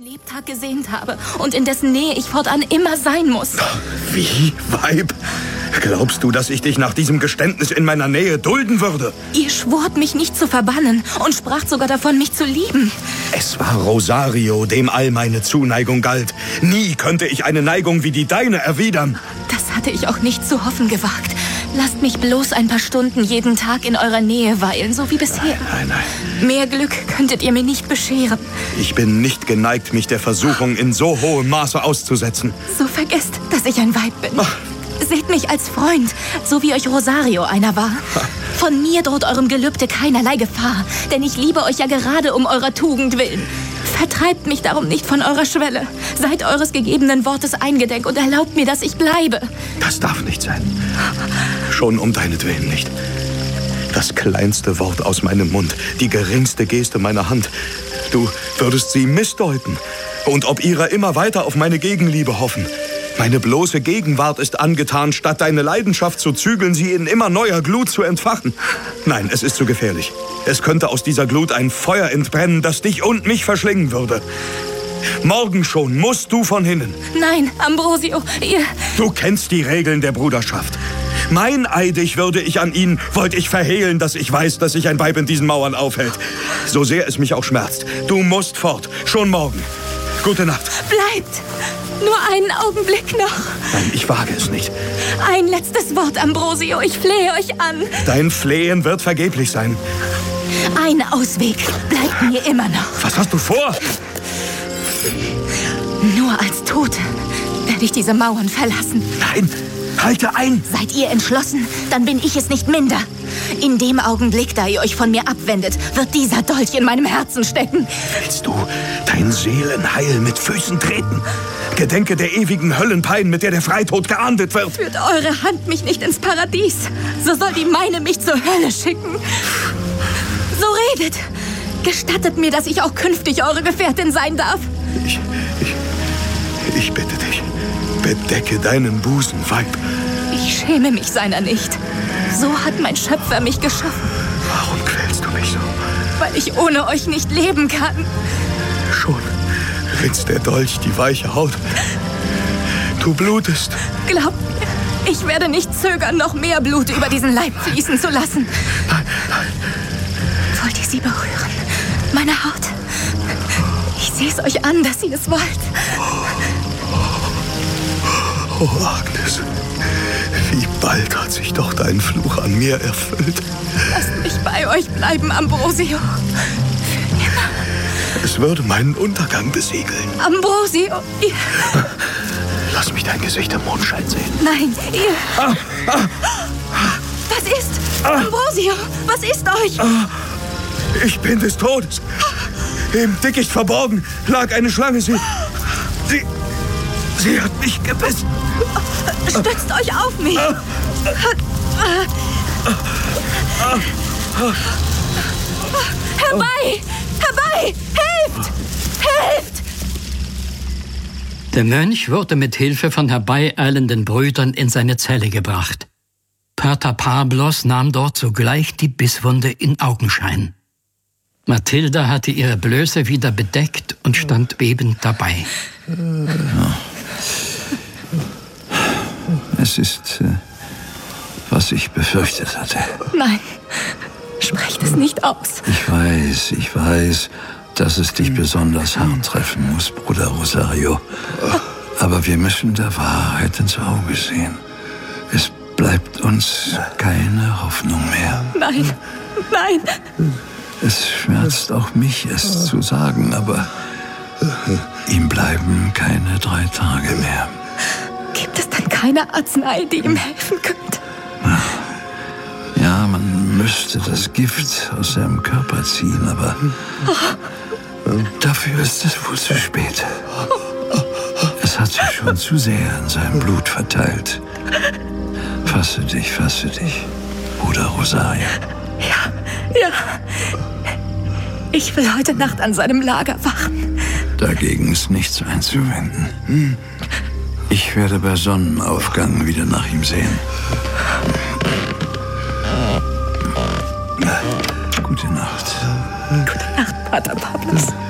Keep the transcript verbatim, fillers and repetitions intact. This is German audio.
Lebtag gesehnt habe und in dessen Nähe ich fortan immer sein muss. Wie, Weib? Glaubst du, dass ich dich nach diesem Geständnis in meiner Nähe dulden würde? Ihr schwort, mich nicht zu verbannen und spracht sogar davon, mich zu lieben. Es war Rosario, dem all meine Zuneigung galt. Nie könnte ich eine Neigung wie die deine erwidern. Das hatte ich auch nicht zu hoffen gewagt. Lasst mich bloß ein paar Stunden jeden Tag in eurer Nähe weilen, so wie bisher. Nein, nein, nein. Mehr Glück könntet ihr mir nicht bescheren. Ich bin nicht geneigt, mich der Versuchung in so hohem Maße auszusetzen. So vergesst, dass ich ein Weib bin. Ach. Seht mich als Freund, so wie euch Rosario einer war. Von mir droht eurem Gelübde keinerlei Gefahr, denn ich liebe euch ja gerade um eurer Tugend willen. Vertreibt mich darum nicht von eurer Schwelle. Seid eures gegebenen Wortes eingedenk und erlaubt mir, dass ich bleibe. Das darf nicht sein. Schon um deinetwillen nicht. Das kleinste Wort aus meinem Mund, die geringste Geste meiner Hand. Du würdest sie missdeuten und ob ihrer immer weiter auf meine Gegenliebe hoffen. Meine bloße Gegenwart ist angetan, statt deine Leidenschaft zu zügeln, sie in immer neuer Glut zu entfachen. Nein, es ist zu gefährlich. Es könnte aus dieser Glut ein Feuer entbrennen, das dich und mich verschlingen würde. Morgen schon musst du von hinnen. Nein, Ambrosio, ihr... Du kennst die Regeln der Bruderschaft. Mein Eidig würde ich an ihn, wollte ich verhehlen, dass ich weiß, dass sich ein Weib in diesen Mauern aufhält. So sehr es mich auch schmerzt. Du musst fort, schon morgen. Gute Nacht. Bleibt! Nur einen Augenblick noch. Nein, ich wage es nicht. Ein letztes Wort, Ambrosio. Ich flehe euch an. Dein Flehen wird vergeblich sein. Ein Ausweg bleibt mir immer noch. Was hast du vor? Nur als Tote werde ich diese Mauern verlassen. Nein, halte ein. Seid ihr entschlossen, dann bin ich es nicht minder. In dem Augenblick, da ihr euch von mir abwendet, wird dieser Dolch in meinem Herzen stecken. Willst du dein Seelenheil mit Füßen treten? Gedenke der ewigen Höllenpein, mit der der Freitod geahndet wird. Führt eure Hand mich nicht ins Paradies, so soll die meine mich zur Hölle schicken. So redet. Gestattet mir, dass ich auch künftig eure Gefährtin sein darf. Ich, ich, ich bitte dich, bedecke deinen Busen, Weib. Ich schäme mich seiner nicht. So hat mein Schöpfer mich geschaffen. Warum quälst du mich so? Weil ich ohne euch nicht leben kann. Schon ritzt der Dolch die weiche Haut. Du blutest. Glaubt mir, ich werde nicht zögern, noch mehr Blut über diesen Leib fließen zu lassen. Nein, nein. Wollt ihr sie berühren? Meine Haut? Ich sehe es euch an, dass ihr es wollt. Oh, Agnes, wie bald hat sich doch dein Fluch an mir erfüllt. Lasst mich bei euch bleiben, Ambrosio. Für immer. Es würde meinen Untergang besiegeln. Ambrosio, ihr... Lass mich dein Gesicht im Mondschein sehen. Nein, ihr... Ah, ah, was ist? Ah, Ambrosio, was ist euch? Ah, ich bin des Todes. Im Dickicht verborgen lag eine Schlange. Sie... Sie... Sie hat mich gebissen. Stützt euch auf mich. Ah, ah, ah, Herbei! Herbei! Helft! Helft! Der Mönch wurde mit Hilfe von herbeieilenden Brüdern in seine Zelle gebracht. Pater Pablos nahm dort sogleich die Bisswunde in Augenschein. Mathilda hatte ihre Blöße wieder bedeckt und stand bebend dabei. Es ist, äh, was ich befürchtet hatte. Nein, sprecht es nicht aus. Ich weiß, ich weiß, dass es dich besonders hart treffen muss, Bruder Rosario. Aber wir müssen der Wahrheit ins Auge sehen. Es bleibt uns keine Hoffnung mehr. Nein, nein. Es schmerzt auch mich, es zu sagen, aber ihm bleiben keine drei Tage mehr. Gibt es dann keine Arznei, die ihm helfen könnte? Ja, man müsste das Gift aus seinem Körper ziehen, aber dafür ist es wohl zu spät. Es hat sich schon zu sehr in seinem Blut verteilt. Fasse dich, fasse dich, Bruder Rosario. Ja, ja. Ich will heute Nacht an seinem Lager wachen. Dagegen ist nichts einzuwenden. Ich werde bei Sonnenaufgang wieder nach ihm sehen. Gute Nacht. Gute Nacht, Pater Pablos.